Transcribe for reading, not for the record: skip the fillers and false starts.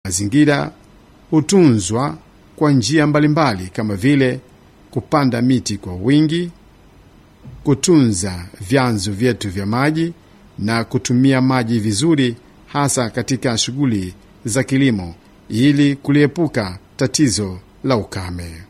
Mazingira hutunzwa kwa njia mbalimbali kama vile kupanda miti kwa wingi, kutunza vyanzo vyetu vya maji na kutumia maji vizuri, hasa katika shughuli za kilimo ili kuliepuka tatizo la ukame.